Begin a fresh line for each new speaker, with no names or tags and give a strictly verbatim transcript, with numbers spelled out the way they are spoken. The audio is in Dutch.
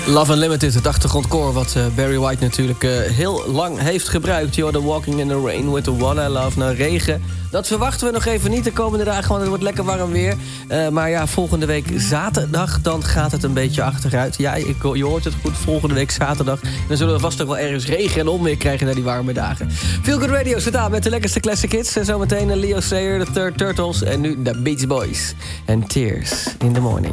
Love Unlimited, het achtergrondkoor wat uh, Barry White natuurlijk uh, heel lang heeft gebruikt. Yo, the Walking in the Rain with the One I Love. Nou, regen, dat verwachten we nog even niet de komende dagen, want het wordt lekker warm weer. Uh, maar ja, volgende week zaterdag, dan gaat het een beetje achteruit. Ja, ik, je hoort het goed, volgende week zaterdag. Dan zullen we vast toch wel ergens regen en onweer krijgen na die warme dagen. Feel Good Radio zit aan met de lekkerste classic hits. En zometeen Leo Sayer, The Third Turtles en nu de Beach Boys. En Tears in the Morning.